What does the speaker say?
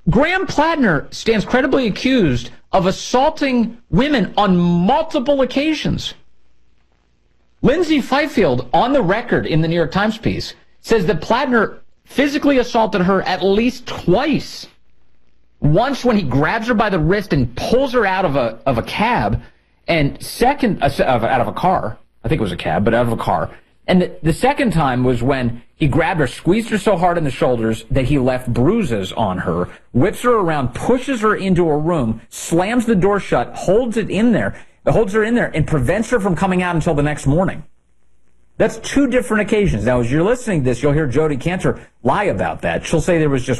Graham Plattner stands credibly accused of assaulting women on multiple occasions. Lindsay Fifield, on the record in the New York Times piece, says that Plattner physically assaulted her at least twice. Once when he grabs her by the wrist and pulls her out of a cab, and out of a car. I think it was a cab, but out of a car. And the second time was when he grabbed her, squeezed her so hard in the shoulders that he left bruises on her, whips her around, pushes her into a room, slams the door shut, holds her in there, and prevents her from coming out until the next morning. That's two different occasions. Now, as you're listening to this, you'll hear Jodi Kantor lie about that. She'll say there was just